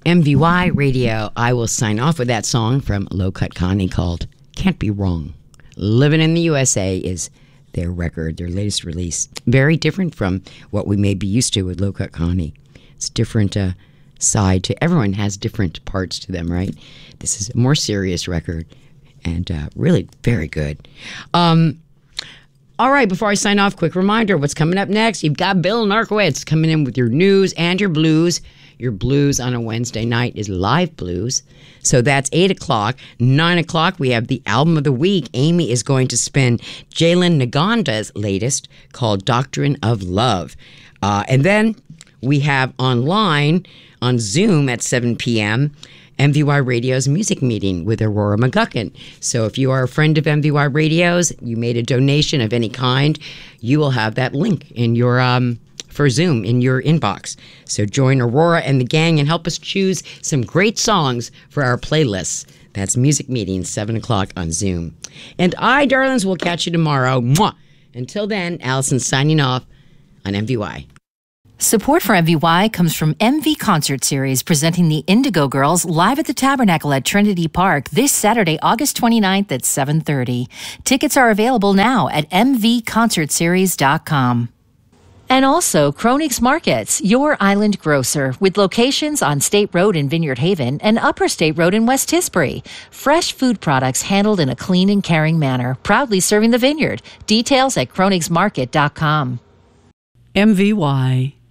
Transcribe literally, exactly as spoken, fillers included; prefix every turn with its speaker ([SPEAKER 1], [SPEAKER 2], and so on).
[SPEAKER 1] M V Y Radio. I will sign off with that song from Low Cut Connie called Can't Be Wrong. Living in the U S A is their record, their latest release. Very different from what we may be used to with Low Cut Connie. It's different uh, side to, everyone has different parts to them, right? This is a more serious record and uh, really very good. Um, all right, before I sign off, quick reminder, what's coming up next? You've got Bill Narkowitz coming in with your news and your blues. Your blues on a Wednesday night is live blues. So that's eight o'clock. nine o'clock, we have the album of the week. Amy is going to spin Jalen Naganda's latest called Doctrine of Love. Uh, and then we have online on Zoom at seven p.m. M V Y Radio's music meeting with Aurora McGuckin. So if you are a friend of M V Y Radio's, you made a donation of any kind, you will have that link in your um, for Zoom in your inbox. So join Aurora and the gang and help us choose some great songs for our playlists. That's Music Meeting, seven o'clock on Zoom. And I, darlings, will catch you tomorrow. Mwah! Until then, Allison signing off on M V Y.
[SPEAKER 2] Support for M V Y comes from M V Concert Series, presenting the Indigo Girls live at the Tabernacle at Trinity Park this Saturday, August twenty-ninth at seven thirty. Tickets are available now at m v concert series dot com. And also, Kronig's Markets, your island grocer, with locations on State Road in Vineyard Haven and Upper State Road in West Tisbury. Fresh food products handled in a clean and caring manner, proudly serving the vineyard. Details at kronigsmarket dot com.
[SPEAKER 3] M V Y